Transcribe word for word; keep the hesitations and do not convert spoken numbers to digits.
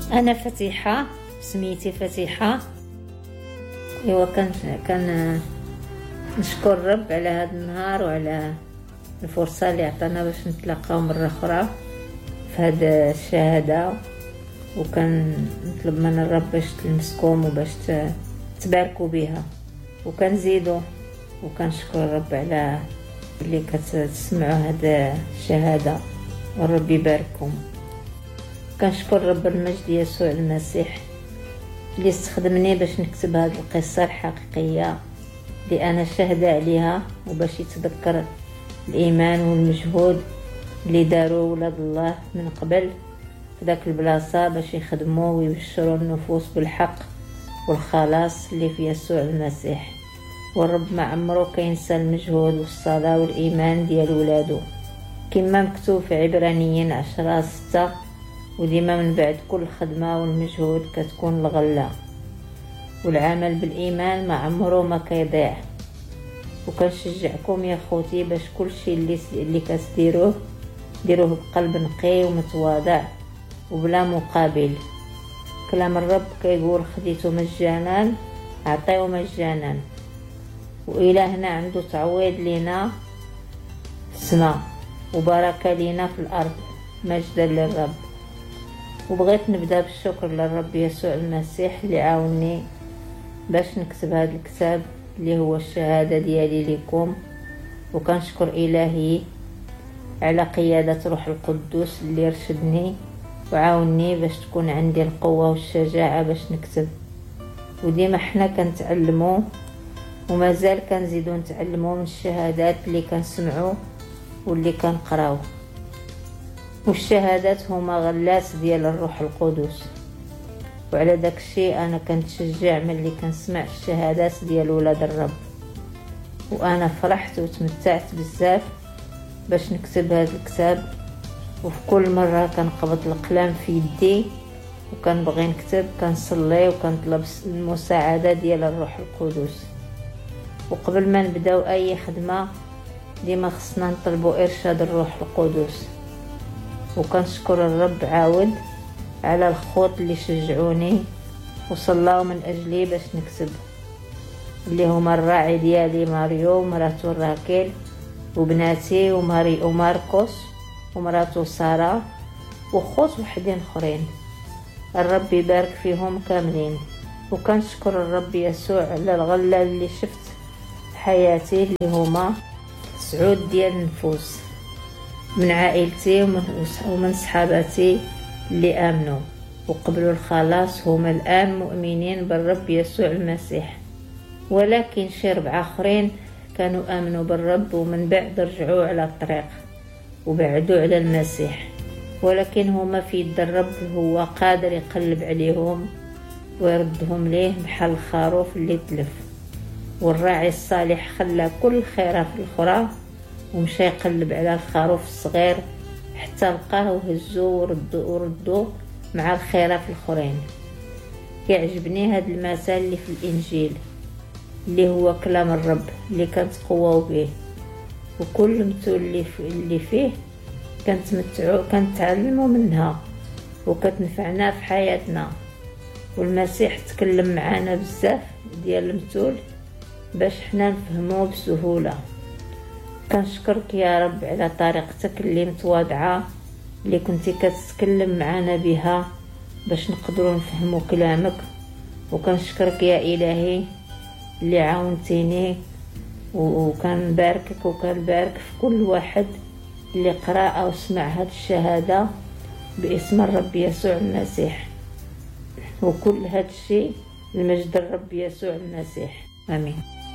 انا فتيحه، سميتي فتيحه. ايوا كان كان نشكر الرب على هذا النهار وعلى الفرصه اللي عطانا باش نتلاقاو مره اخرى في هذه الشهاده، وكان نطلب من الرب باش تلمسكم وباش تباركوا بها، وكنزيدوا وكنشكر الرب على اللي كتسمعوا هذه الشهاده، والرب يبارككم. كنشكر رب المجد يسوع المسيح اللي استخدمني باش نكتب هذه القصه الحقيقيه اللي انا شاهده عليها، وباش يتذكر الايمان والمجهود اللي داروا ولاد الله من قبل في ذاك البلاصه باش يخدموا ويبشروا النفوس بالحق والخلاص اللي في يسوع المسيح. والرب ما عمره كينسى المجهود والصلاه والايمان ديال ولادو، كما مكتوب في عبرانيين عشرة ستة، وديما من بعد كل خدمه والمجهود كتكون الغله، والعمل بالايمان ما عمره ما كيضيع. وكنشجعكم يا خوتي باش كل شيء اللي اللي كتديروه ديروه بقلب نقي ومتواضع وبلا مقابل. كلام الرب كيقول خديتو مجانا عطيو مجانا، وإلهنا عنده تعويض لينا في السماء وبركه لينا في الارض. مجدا للرب. وبغيت نبدا بالشكر للرب يسوع المسيح اللي عاوني باش نكتب هذا الكتاب اللي هو الشهاده ديالي لكم، وكنشكر الهي على قياده روح القدوس اللي يرشدني وعاوني باش تكون عندي القوه والشجاعه باش نكتب. وديما حنا كنتعلموا ومازال كنزيدو نتعلموا من الشهادات اللي كنسمعوا واللي كنقراو، والشهادات هما غلات ديال الروح القدس. وعلى داك الشيء انا كنتشجع ملي كنسمع الشهادات ديال ولاد الرب، وانا فرحت وتمتعت بزاف باش نكتب هذا الكتاب. وفي كل مره كنقبض القلم في يدي وكنبغي نكتب كنصلي وكنطلب المساعده ديال الروح القدس. وقبل ما نبداو اي خدمه ديما خصنا نطلبوا ارشاد الروح القدس. وكنشكر الرب عاود على الخوت اللي شجعوني وصلاو من اجلي باش نكتب، اللي هما الراعي ديالي ماريو مراتو راكيل، وبناتي وماري وماركوس ومراتو ساره، وخوت وحدين اخرين. الرب يبارك فيهم كاملين. وكنشكر الرب يسوع على الغله اللي شفت في حياتي اللي هما سعود ديال النفوس من عائلتي ومن صحاباتي اللي آمنوا وقبلوا الخلاص، هما الآن مؤمنين بالرب يسوع المسيح. ولكن شي ربعة آخرين كانوا آمنوا بالرب ومن بعد رجعوا على الطريق وبعدوا على المسيح، ولكن هما في يد الرب، هو قادر يقلب عليهم ويردهم ليه بحال الخروف اللي تلف. والراعي الصالح خلى كل خيرة في الأخرى ومشى يقلب على الخروف الصغير حتى لقاه وهزوه وردو وردو مع الخيرة في الأخرين. يعجبني هذا المثل اللي في الإنجيل اللي هو كلام الرب اللي كنتقواو به، وكل مثل اللي, اللي فيه كنتمتعو كنتعلمو منها وكتنفعنا في حياتنا. والمسيح تكلم معنا بزاف ديال المثل باش حنا نفهموه بسهوله. كنشكرك يا رب على طريقتك اللي متواضعه اللي كنتي كتتكلم معنا بها باش نقدروا نفهموا كلامك. وكنشكرك يا الهي اللي عاونتيني، وكنباركك وكنبارك في كل واحد اللي قرأ او سمع هذه الشهاده باسم الرب يسوع المسيح. وكل هذا الشيء لمجد الرب يسوع المسيح. امين.